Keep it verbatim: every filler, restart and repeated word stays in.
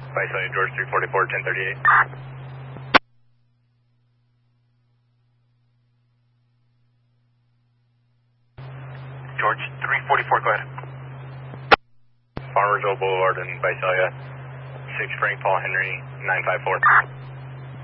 Visalia, George three forty-four, ten thirty-eight. George three forty-four, go ahead. Farmersville Boulevard in Visalia, six Frank Paul Henry, nine five four.